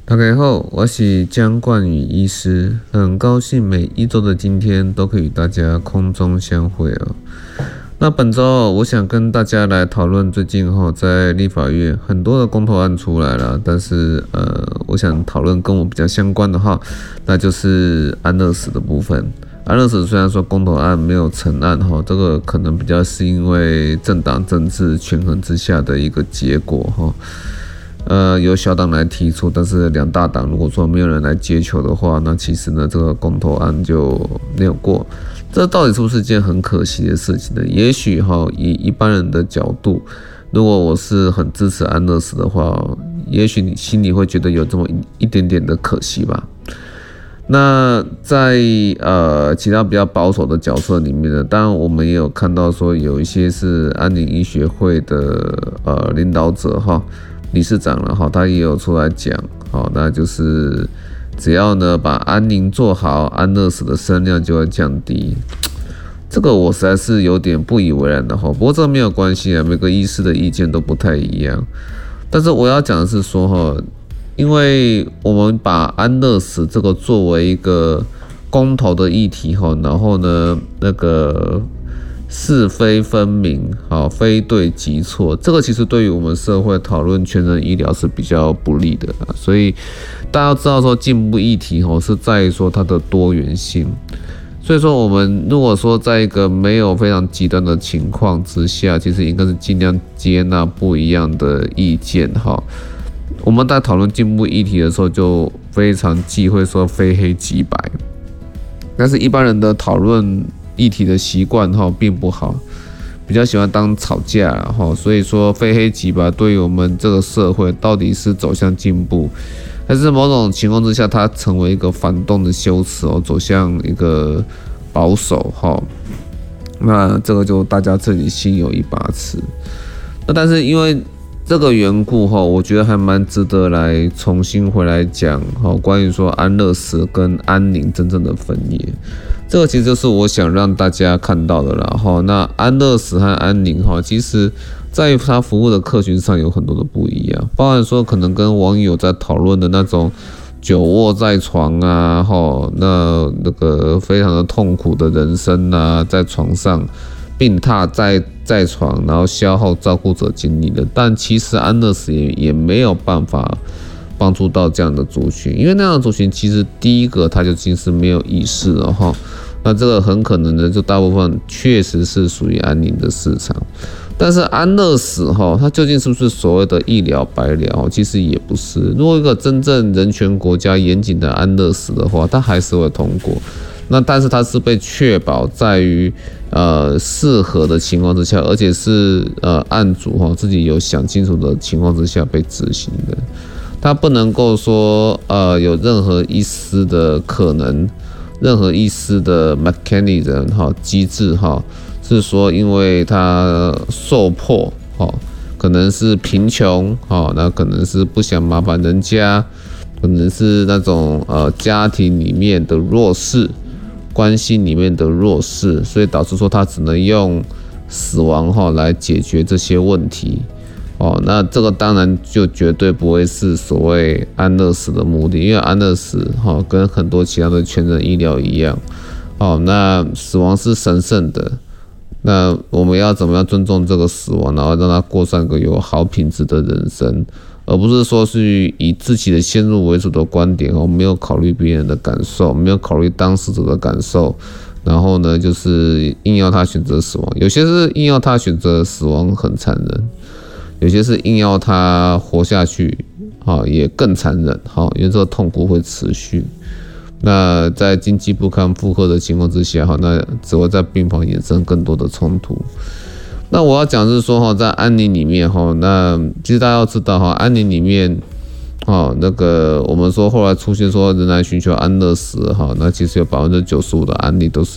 大家好，我是江冠宇医师，很高兴每一周的今天都可以与大家空中相会哦。那本周我想跟大家来讨论最近在立法院很多的公投案出来了，但是我想讨论跟我比较相关的那就是安乐死的部分。安乐死虽然说公投案没有成案这个可能比较是因为政党政治权衡之下的一个结果由小党来提出，但是两大党如果说没有人来接球的话，那其实呢这个公投案就没有过。这到底是不是一件很可惜的事情呢？也许以一般人的角度，如果我是很支持安乐死的话，也许你心里会觉得有这么一点点的可惜吧。那在其他比较保守的角色里面呢，当然我们也有看到说有一些是安宁医学会的领导者理事长了他也有出来讲那就是只要呢把安宁做好，安乐死的声量就会降低。这个我实在是有点不以为然的不过这个没有关系每个医师的意见都不太一样。但是我要讲的是说因为我们把安乐死这个作为一个公投的议题然后呢那个是非分明非对即错，这个其实对于我们社会讨论全人医疗是比较不利的所以大家要知道说进步议题是在于说它的多元性。所以说我们如果说在一个没有非常极端的情况之下，其实应该是尽量接纳不一样的意见我们在讨论进步议题的时候就非常忌讳说非黑即白，但是一般人的讨论议题的习惯并不好，比较喜欢当吵架所以说非黑即白对于我们这个社会到底是走向进步，还是某种情况之下它成为一个反动的修辞走向一个保守那这个就大家自己心有一把尺。那但是因为这个缘故我觉得还蛮值得来重新回来讲关于说安乐死跟安宁真正的分野。这个其实就是我想让大家看到的啦那安乐死和安宁其实在于它服务的客群上有很多的不一样，包含说可能跟网友在讨论的那种久卧在床那个非常的痛苦的人生在床上病榻在床，然后消耗照顾者精力的。但其实安乐死也没有办法帮助到这样的族群，因为那样的族群其实第一个他就已经是没有意识了那这个很可能呢就大部分确实是属于安宁的市场。但是安乐死它究竟是不是所谓的一了百了其实也不是。如果一个真正人权国家严谨的安乐死的话，它还是会通过。那但是它是被确保在于适合的情况之下，而且是案主自己有想清楚的情况之下被执行的。它不能够说有任何一丝的可能，任何一丝的 mechanism 机制是说因为他受迫可能是贫穷那可能是不想麻烦人家，可能是那种家庭里面的弱势，关系里面的弱势，所以导致说他只能用死亡来解决这些问题那这个当然就绝对不会是所谓安乐死的目的，因为安乐死跟很多其他的全人医疗一样那死亡是神圣的，那我们要怎么样尊重这个死亡，然后让他过上个有好品质的人生，而不是说是以自己的先入为主的观点没有考虑别人的感受，没有考虑当事者的感受，然后呢就是硬要他选择死亡。有些是硬要他选择死亡很残忍，有些是硬要他活下去也更残忍因为这个痛苦会持续。那在经济不堪负荷的情况之下那只会在病房衍生更多的冲突。那我要讲的是说在安宁里面那其实大家要知道安宁里面那个我们说后来出现说仍然寻求安乐死那其实有95%的案例都是